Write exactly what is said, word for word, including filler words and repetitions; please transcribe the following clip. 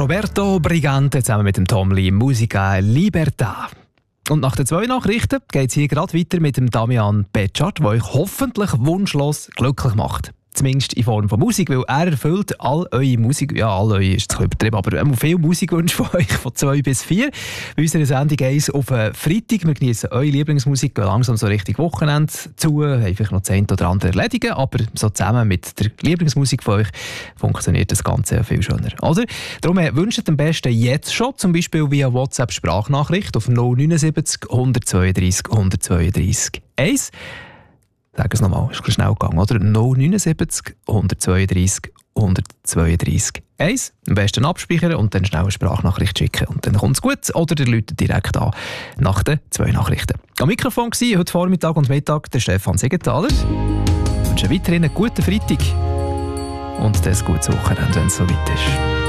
Roberto Brigante zusammen mit dem Tom Lee, Musica Libertà. Und nach den zwei Nachrichten geht es hier gerade weiter mit dem Damian Betschart, der euch hoffentlich wunschlos glücklich macht. Zumindest in Form von Musik, weil er erfüllt all eure Musik, ja, all eure ist zu übertrieben, aber er viele Musikwünsche von euch, von zwei bis vier. Bei unserer Sendung eins auf Freitag. Wir genießen eure Lieblingsmusik, gehen langsam so Richtung Wochenende zu, einfach noch das eine oder andere erledigen, aber so zusammen mit der Lieblingsmusik von euch funktioniert das Ganze ja viel schöner. Oder? Darum wünscht am besten jetzt schon, zum Beispiel via WhatsApp-Sprachnachricht auf null neunundsiebzig, hundertzweiunddreissig, hundertzweiunddreissig eins. Sag es nochmal, ist ein bisschen schnell gegangen, oder? null neunundsiebzig, hundertzweiunddreissig, hundertzweiunddreissig eins. Am besten abspeichern und dann schnell eine Sprachnachricht schicken. Und dann kommt es gut. Oder ihr läutet direkt an nach den zwei Nachrichten. Am Mikrofon war heute Vormittag und Mittag der Stefan Siegenthaler. Ich wünsche weiterhin einen guten Freitag und ein gutes Wochenende, wenn es so weit ist.